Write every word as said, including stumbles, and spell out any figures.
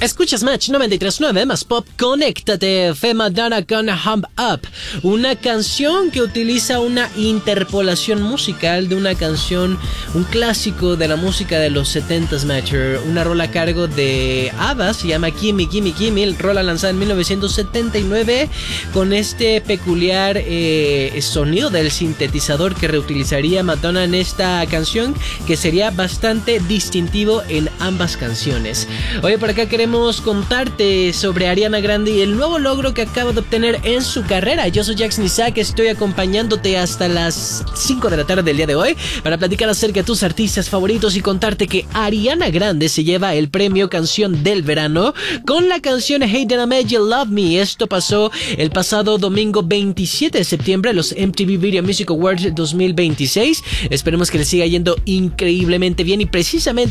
Escuchas Match noventa y tres punto nueve más Pop. Conéctate, fue Madonna con Hump Up, una canción que utiliza una interpolación musical de una canción, un clásico de la música de los setentas, Match. Una rola a cargo de ABBA, se llama Gimme Gimme Gimme, rola lanzada en mil novecientos setenta y nueve con este peculiar eh, sonido del sintetizador que reutilizaría Madonna en esta canción, que sería bastante distintivo en ambas canciones. Oye, por acá queremos contarte sobre Ariana Grande y el nuevo logro que acaba de obtener en su carrera. Yo soy Jackson Isaac, estoy acompañándote hasta las cinco de la tarde del día de hoy para platicar acerca de tus artistas favoritos y contarte que Ariana Grande se lleva el premio Canción del Verano con la canción Hey Then I Made You Love Me. Esto pasó el pasado domingo veintisiete de septiembre, los M T V Video Music Awards dos mil veintiséis. Esperemos que le siga yendo increíblemente bien y precisamente